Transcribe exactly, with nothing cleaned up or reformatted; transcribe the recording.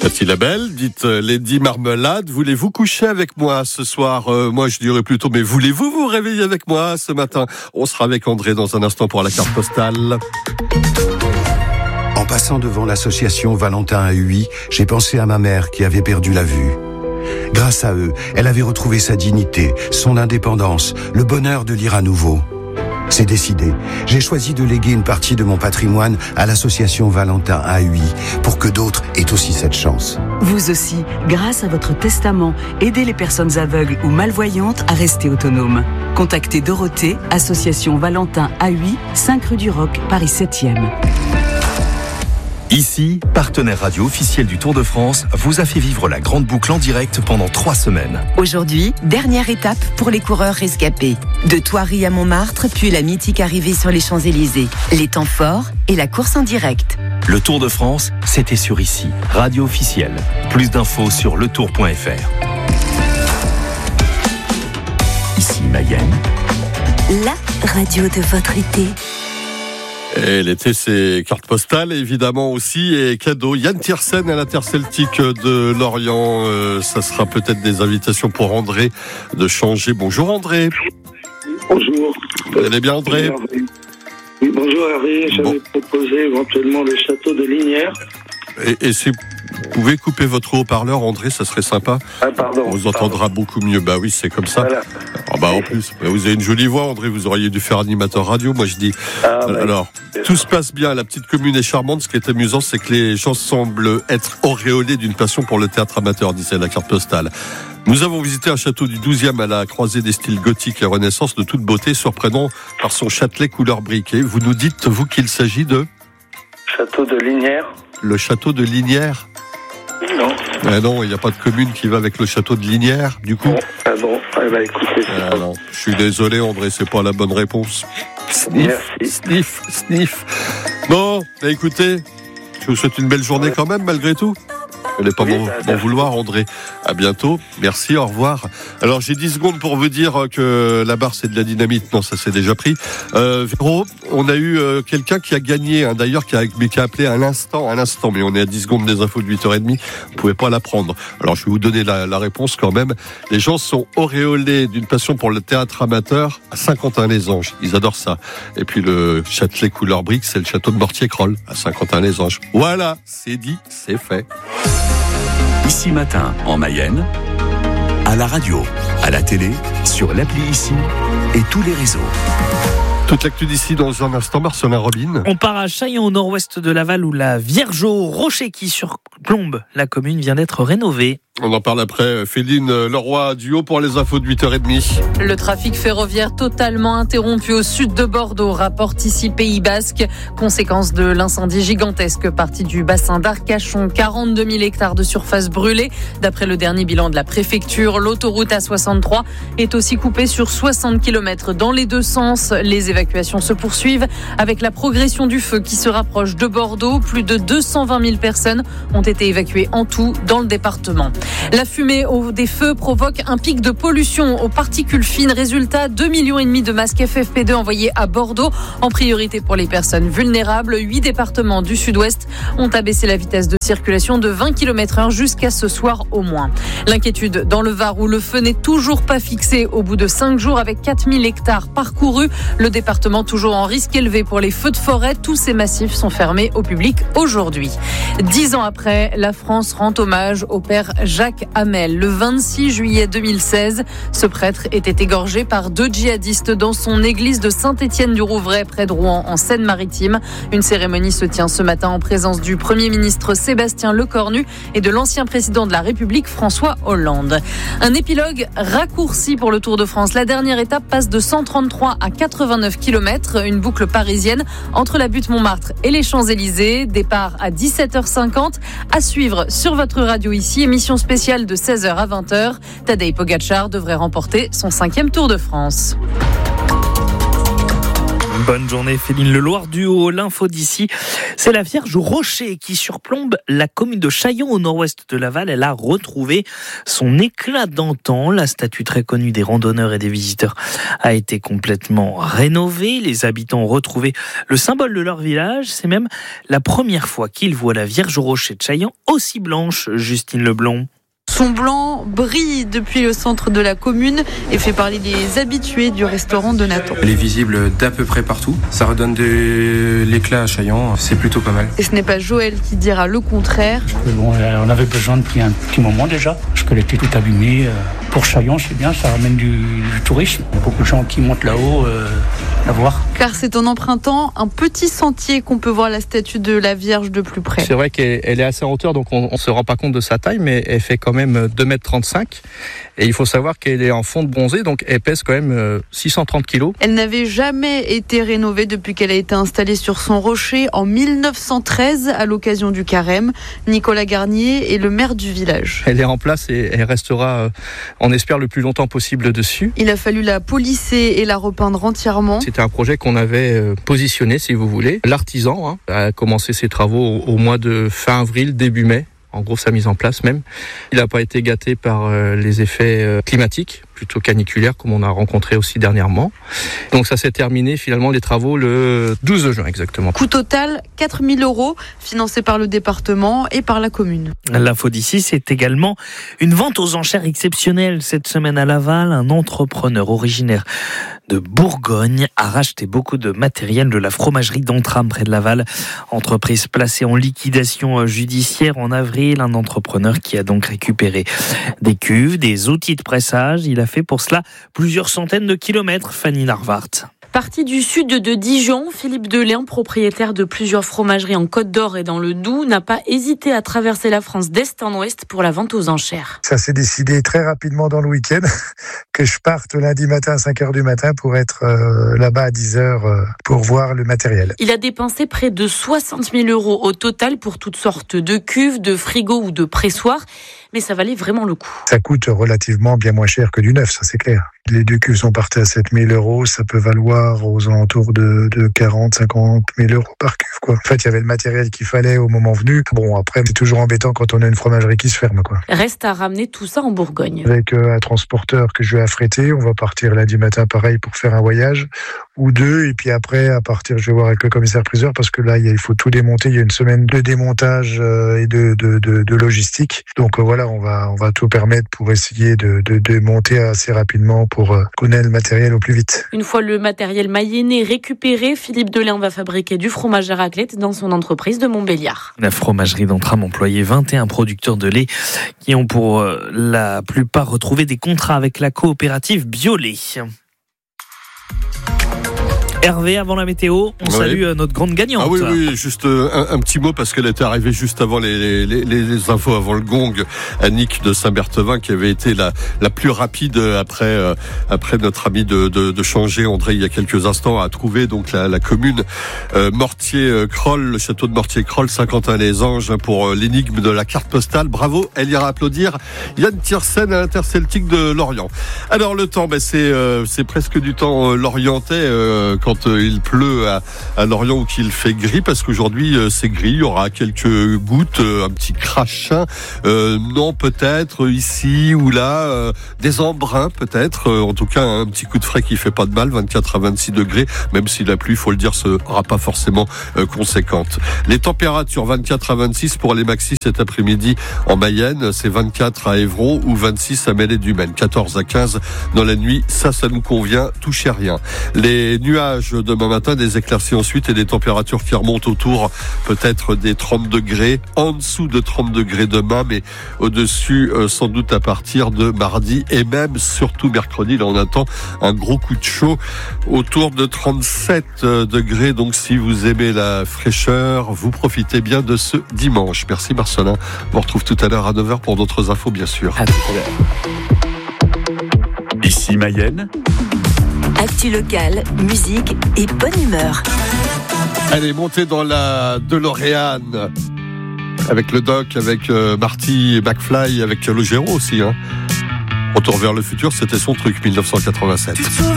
Voici la belle, dites Lady Marmelade, voulez-vous coucher avec moi ce soir? euh, Moi je dirais plutôt, mais voulez-vous vous réveiller avec moi ce matin? On sera avec André dans un instant pour la carte postale. En passant devant l'association Valentin à Huy, j'ai pensé à ma mère qui avait perdu la vue. Grâce à eux, elle avait retrouvé sa dignité, son indépendance, le bonheur de lire à nouveau. C'est décidé. J'ai choisi de léguer une partie de mon patrimoine à l'association Valentin à Huy pour que d'autres aient aussi cette chance. Vous aussi, grâce à votre testament, aidez les personnes aveugles ou malvoyantes à rester autonomes. Contactez Dorothée, association Valentin à Huy, cinq rue du Roc, Paris septième. Ici, partenaire radio officiel du Tour de France, vous a fait vivre la grande boucle en direct pendant trois semaines. Aujourd'hui, dernière étape pour les coureurs rescapés. De Thoiry à Montmartre, puis la mythique arrivée sur les Champs-Élysées. Les temps forts et la course en direct. Le Tour de France, c'était sur Ici, radio officielle. Plus d'infos sur le tour point f r. Ici Mayenne. La radio de votre été. Et l'été, c'est carte postale, évidemment aussi, et cadeau. Yann Tiersen à l'Interceltique de Lorient. Euh, ça sera peut-être des invitations pour André de changer. Bonjour André. Bonjour. Vous allez bien André? Oui, bonjour Hervé. J'avais bon. proposé éventuellement le château de Lignières. Et, et si vous pouvez couper votre haut-parleur, André, ça serait sympa. Ah, pardon. On vous entendra pardon. beaucoup mieux. Bah oui, c'est comme ça. Voilà. Ah bah en plus, vous avez une jolie voix, André. Vous auriez dû faire animateur radio, moi je dis. Ah, bah, Alors, tout se passe bien. La petite commune est charmante. Ce qui est amusant, c'est que les gens semblent être auréolés d'une passion pour le théâtre amateur, disait la carte postale. Nous avons visité un château du douzième à la croisée des styles gothique et renaissance, de toute beauté, surprenant par son châtelet couleur briquet. Vous nous dites, vous, qu'il s'agit de Château de Lignières. Le château de Lignières? Non. Eh non, il n'y a pas de commune qui va avec le château de Lignières, du coup. Bon, ah bon, eh ben, écoutez. Ah non, je suis désolé, André, c'est pas la bonne réponse. Sniff, Merci. sniff, sniff. Bon, bah écoutez, je vous souhaite une belle journée Ouais. quand même, malgré tout. Vous n'allez pas Oui, m'en, bah, m'en merci. vouloir, André. À bientôt. Merci, au revoir. Alors, j'ai dix secondes pour vous dire que la barre, c'est de la dynamite. Non, ça s'est déjà pris. Euh, Véro, on a eu euh, quelqu'un qui a gagné, hein, d'ailleurs, qui a, mais qui a appelé à l'instant, à l'instant, mais on est à dix secondes des infos de huit heures trente. Vous pouvez pas la prendre. Alors, je vais vous donner la, la réponse quand même. Les gens sont auréolés d'une passion pour le théâtre amateur à Saint-Quentin-les-Anges. Ils adorent ça. Et puis, le Châtelet couleur brique, c'est le château de Mortier-Croll à Saint-Quentin-les-Anges. Voilà, c'est dit, c'est fait. Ici Matin, en Mayenne, à la radio, à la télé, sur l'appli Ici et tous les réseaux. Toute l'actu d'ici dans un instant, Marcelin Robin. On part à Chaillon, au nord-ouest de Laval, où la Vierge au Rocher qui surplombe la commune vient d'être rénovée. On en parle après. Féline Leroy, duo pour les infos de huit heures trente. Le trafic ferroviaire totalement interrompu au sud de Bordeaux, rapporte ici Pays Basque. Conséquence de l'incendie gigantesque parti du bassin d'Arcachon. quarante-deux mille hectares de surface brûlée. D'après le dernier bilan de la préfecture, l'autoroute A soixante-trois est aussi coupée sur soixante kilomètres dans les deux sens. Les évacuations se poursuivent avec la progression du feu qui se rapproche de Bordeaux. Plus de deux cent vingt mille personnes ont été évacuées en tout dans le département. La fumée au, des feux provoque un pic de pollution aux particules fines. Résultat, deux virgule cinq millions de masques F F P deux envoyés à Bordeaux, en priorité pour les personnes vulnérables. Huit départements du sud-ouest ont abaissé la vitesse de circulation de vingt kilomètres heure jusqu'à ce soir au moins. L'inquiétude dans le Var où le feu n'est toujours pas fixé au bout de cinq jours avec quatre mille hectares parcourus. Le département toujours en risque élevé pour les feux de forêt. Tous ces massifs sont fermés au public aujourd'hui. Dix ans après, la France rend hommage au père Jacques Hamel. Le vingt-six juillet deux mille seize, ce prêtre était égorgé par deux djihadistes dans son église de Saint-Étienne-du-Rouvray, près de Rouen, en Seine-Maritime. Une cérémonie se tient ce matin en présence du Premier ministre Sébastien Lecornu et de l'ancien président de la République, François Hollande. Un épilogue raccourci pour le Tour de France. La dernière étape passe de cent trente-trois à quatre-vingt-neuf kilomètres, une boucle parisienne entre la butte Montmartre et les Champs-Élysées. Départ à dix-sept heures cinquante. À suivre sur votre radio ici, émission spéciale de seize heures à vingt heures. Tadej Pogačar devrait remporter son cinquième Tour de France. Bonne journée Féline. Le Loir du Haut, l'info d'ici, c'est la Vierge Rocher qui surplombe la commune de Chaillon au nord-ouest de Laval. Elle a retrouvé son éclat d'antan. La statue très connue des randonneurs et des visiteurs a été complètement rénovée. Les habitants ont retrouvé le symbole de leur village. C'est même la première fois qu'ils voient la Vierge Rocher de Chaillon aussi blanche. Justine Leblond. Son blanc brille depuis le centre de la commune et fait parler des habitués du restaurant de Nathan. Elle est visible d'à peu près partout. Ça redonne de l'éclat à Chaillon, c'est plutôt pas mal. Et ce n'est pas Joël qui dira le contraire. Bon, on avait besoin depuis un petit moment déjà, parce qu'elle était toute abîmée. Pour Chaillon, c'est bien, ça ramène du, du tourisme. Il y a beaucoup de gens qui montent là-haut euh, la voir. Car c'est en empruntant un petit sentier qu'on peut voir la statue de la Vierge de plus près. C'est vrai qu'elle est assez en hauteur, donc on ne se rend pas compte de sa taille, mais elle fait quand même deux mètres trente-cinq. Et il faut savoir qu'elle est en fonte bronzée, donc elle pèse quand même six cent trente kilos. Elle n'avait jamais été rénovée depuis qu'elle a été installée sur son rocher en mille neuf cent treize à l'occasion du carême. Nicolas Garnier est le maire du village. Elle est en place et elle restera, on espère, le plus longtemps possible dessus. Il a fallu la polisser et la repeindre entièrement. C'était un projet qu'on avait positionné, si vous voulez. L'artisan hein, a commencé ses travaux au mois de fin avril, début mai. En gros, sa mise en place même. Il n'a pas été gâté par euh, les effets euh, climatiques, plutôt caniculaires, comme on a rencontré aussi dernièrement. Donc ça s'est terminé finalement les travaux le douze juin exactement. Coût total quatre mille euros, financé par le département et par la commune. L'info d'ici, c'est également une vente aux enchères exceptionnelle cette semaine à Laval. Un entrepreneur originaire de Bourgogne a racheté beaucoup de matériel de la fromagerie d'Entram près de Laval. Entreprise placée en liquidation judiciaire en avril. Un entrepreneur qui a donc récupéré des cuves, des outils de pressage. Il a fait pour cela plusieurs centaines de kilomètres. Fanny Narvart. Parti du sud de Dijon, Philippe Deléan, propriétaire de plusieurs fromageries en Côte d'Or et dans le Doubs, n'a pas hésité à traverser la France d'est en ouest pour la vente aux enchères. Ça s'est décidé très rapidement dans le week-end que je parte lundi matin à cinq heures du matin pour être euh, là-bas à dix heures euh, pour voir le matériel. Il a dépensé près de soixante mille euros au total pour toutes sortes de cuves, de frigos ou de pressoirs. Mais ça valait vraiment le coup. Ça coûte relativement bien moins cher que du neuf, ça c'est clair. Les deux cuves sont partis à sept mille euros, ça peut valoir aux alentours de, de quarante, cinquante mille euros par cuve, quoi. En fait, il y avait le matériel qu'il fallait au moment venu. Bon, après, c'est toujours embêtant quand on a une fromagerie qui se ferme, quoi. Reste à ramener tout ça en Bourgogne. Avec euh, un transporteur que je vais affréter, on va partir lundi matin pareil pour faire un voyage ou deux, et puis après, à partir, je vais voir avec le commissaire-priseur parce que là, il faut tout démonter. Il y a une semaine de démontage euh, et de, de, de, de logistique. Donc euh, voilà, on va, on va tout permettre pour essayer de, de, de monter assez rapidement pour euh, connaître le matériel au plus vite. Une fois le matériel mayonné récupéré, Philippe Deléan va fabriquer du fromage à raclette dans son entreprise de Montbéliard. La fromagerie d'Entram employait vingt et un producteurs de lait qui ont pour euh, la plupart retrouvé des contrats avec la coopérative Biolay. Hervé, avant la météo, on ouais. salue notre grande gagnante. Ah oui, oui, juste un, un petit mot parce qu'elle était arrivée juste avant les, les, les, les infos, avant le gong. Annick de Saint-Berthevin qui avait été la, la plus rapide après, euh, après notre ami de, de, de Changé, André, il y a quelques instants, a trouvé donc la, la commune euh, Mortier-Croll, le château de Mortier-Croll, Saint-Quentin-les-Anges pour euh, l'énigme de la carte postale. Bravo, elle ira applaudir Yann Tiersen à l'Interceltique de Lorient. Alors le temps, ben, c'est, euh, c'est presque du temps euh, lorientais euh, quand Quand il pleut à, à Lorient ou qu'il fait gris, parce qu'aujourd'hui c'est gris, il y aura quelques gouttes, un petit crachin, euh, non peut-être ici ou là, euh, des embruns peut-être, euh, en tout cas un petit coup de frais qui fait pas de mal, vingt-quatre à vingt-six degrés, même si la pluie, il faut le dire, sera pas forcément euh, conséquente. Les températures vingt-quatre à vingt-six pour les maxis cet après-midi en Mayenne, c'est vingt-quatre à Évron ou vingt-six à Mêlée-du-Maine, quatorze à quinze dans la nuit, ça, ça nous convient, touchez rien. Les nuages demain matin, des éclaircies ensuite et des températures qui remontent autour peut-être des trente degrés, en dessous de trente degrés demain, mais au-dessus euh, sans doute à partir de mardi et même surtout mercredi. Là on attend un gros coup de chaud autour de trente-sept degrés. Donc si vous aimez la fraîcheur, vous profitez bien de ce dimanche. Merci Marcelin. On vous retrouve tout à l'heure à neuf heures pour d'autres infos bien sûr. À tout à l'heure. Ici Mayenne. Actu locale, musique et bonne humeur. Allez, montez dans la DeLorean avec le doc, avec euh, Marty McFly, avec Calogero aussi. Hein. Retour vers le futur, c'était son truc, mille neuf cent quatre-vingt-sept. Tu te souviens ?